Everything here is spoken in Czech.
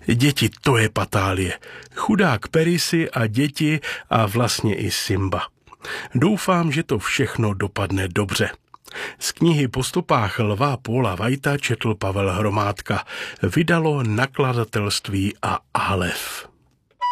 Děti, to je patálie. Chudák Percy a děti a vlastně i Simba. Doufám, že to všechno dopadne dobře. Z knihy Po stopách lva Paula Whitea četl Pavel Hromádka. Vydalo nakladatelství a Aleph.